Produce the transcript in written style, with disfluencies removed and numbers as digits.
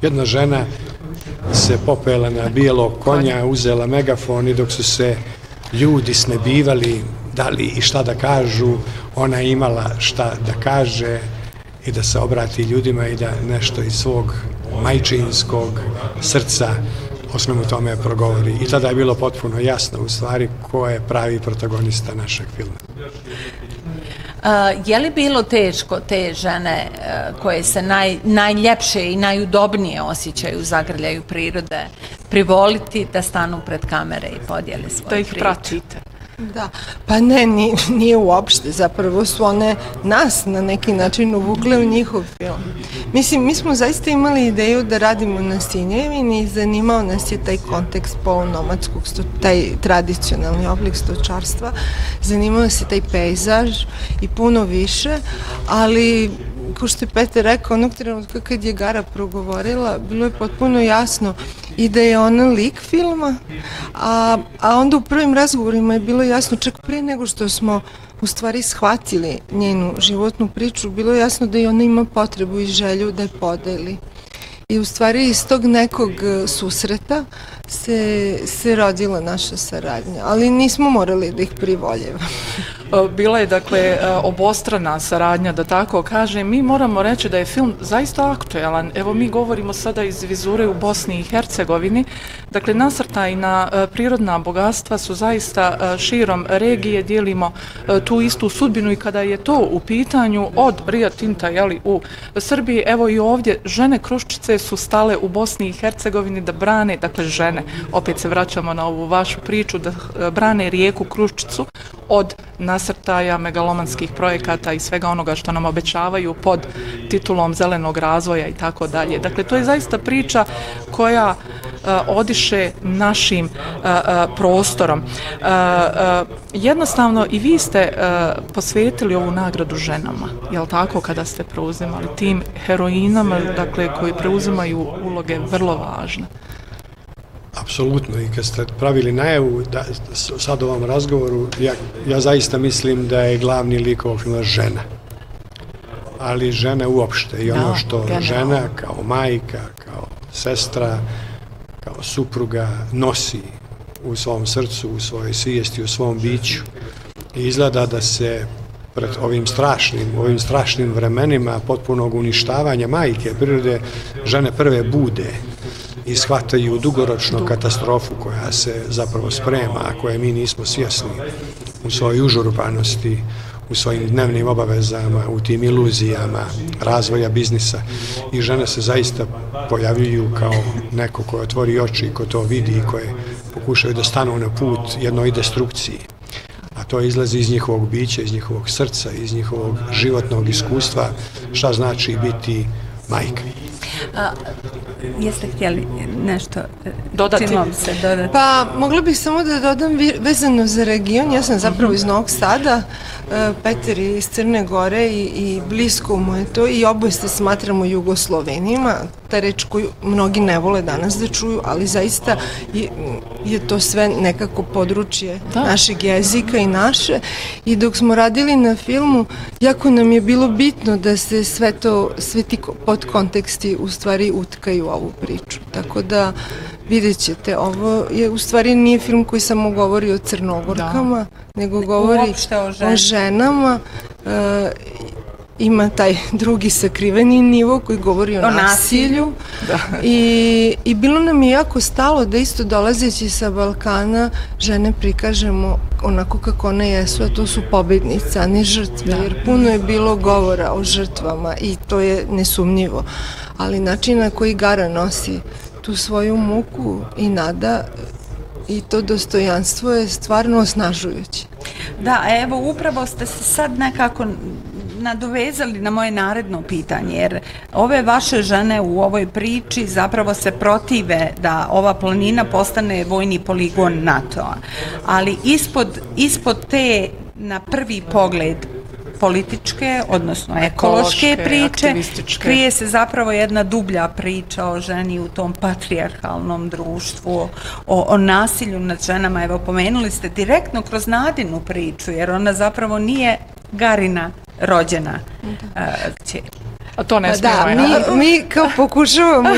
Jedna žena se popela na bijelog konja, uzela megafon i dok su se ljudi snebivali da li i šta da kažu, ona je imala šta da kaže i da se obrati ljudima i da nešto iz svog majčinskog srca o svemu tome progovori. I tada je bilo potpuno jasno u stvari ko je pravi protagonista našeg filma. Je li bilo teško te žene koje se najljepše i najudobnije osjećaju u zagrljaju prirode privoliti da stanu pred kamere i podijeli svoje priče? Da ih pratite. Da, pa ne, nije uopšte, zapravo su one nas na neki način uvukle u njihov film. Mislim, mi smo zaista imali ideju da radimo na Sinjevini i zanimao nas je taj kontekst polunomadskog, taj tradicionalni oblik stočarstva, zanimao se taj pejzaž i puno više, ali kao što je Petar rekao, onog trenutka kad je Gara progovorila, bilo je potpuno jasno i da je ona lik filma, a onda u prvim razgovorima je bilo jasno, čak prije nego što smo u stvari shvatili njenu životnu priču, bilo je jasno da i ona ima potrebu i želju da je podeli. I u stvari iz tog nekog susreta se rodila naša saradnja, ali nismo morali da ih privoljevamo. Bila je, dakle, obostrana saradnja, da tako kažem. Mi moramo reći da je film zaista aktuelan. Evo, mi govorimo sada iz vizure u Bosni i Hercegovini. Dakle, nasrtaj na prirodna bogatstva su zaista širom regije, dijelimo tu istu sudbinu i kada je to u pitanju od Rio Tinta, jeli, u Srbiji, evo i ovdje žene Kruščice su stale u Bosni i Hercegovini da brane, dakle žene, opet se vraćamo na ovu vašu priču, da brane rijeku Kruščicu od nasrtaja megalomanskih projekata i svega onoga što nam obećavaju pod titulom zelenog razvoja i tako dalje. Dakle, to je zaista priča koja odiše našim prostorom. Jednostavno i vi ste posvetili ovu nagradu ženama, jel tako, kada ste preuzimali tim heroinama, dakle, koji preuzimaju uloge vrlo važne. Apsolutno, i kad ste pravili najavu sad u ovom razgovoru, ja zaista mislim da je glavni lik ovog filma žena. Ali žena uopšte i ono što žena kao majka, kao sestra, kao supruga nosi u svom srcu, u svojoj svijesti, u svom biću. I izgleda da se pred ovim strašnim vremenima potpunog uništavanja majke prirode žene prve bude i shvataju dugoročnu katastrofu koja se zapravo sprema, a koje mi nismo svjesni u svojoj užurbanosti, u svojim dnevnim obavezama, u tim iluzijama razvoja biznisa. I žene se zaista pojavljuju kao neko koje otvori oči, ko to vidi i koje pokušaju da stanu na put jednoj destrukciji. A to izlazi iz njihovog bića, iz njihovog srca, iz njihovog životnog iskustva, šta znači biti majka. Jeste htjeli nešto dodati? Pa, mogla bih samo da dodam vezano za region. Ja sam zapravo iz Novog Sada, Petar je iz Crne Gore i blisko mu je to i oboje se smatramo Jugoslovenima, ta reč koju mnogi ne vole danas da čuju, ali zaista je to sve nekako područje našeg jezika i naše. I dok smo radili na filmu, jako nam je bilo bitno da se sve ti podkonteksti u stvari utkaju u ovu priču. Tako da vidjet ćete, ovo je u stvari nije film koji samo govori o Crnogorkama, nego govori o ženama. Ima taj drugi sakriveni nivo koji govori o nasilju. I bilo nam je jako stalo da isto dolazeći sa Balkana žene prikažemo onako kako one jesu, a to su pobednice, a ne žrtve, jer puno je bilo govora o žrtvama i to je nesumnjivo. Ali način na koji Gara nosi tu svoju muku i nada i to dostojanstvo je stvarno osnažujuće. Da, evo, upravo ste se sad nekako nadovezali na moje naredno pitanje, jer ove vaše žene u ovoj priči zapravo se protive da ova planina postane vojni poligon NATO-a. Ali ispod te, na prvi pogled, političke, odnosno ekološke priče, krije se zapravo jedna dublja priča o ženi u tom patrijarhalnom društvu, o nasilju nad ženama. Evo, pomenuli ste direktno kroz Nadinu priču, jer ona zapravo nije Garina rođena kćer. A to ne smijemo. Da, mi kao pokušavamo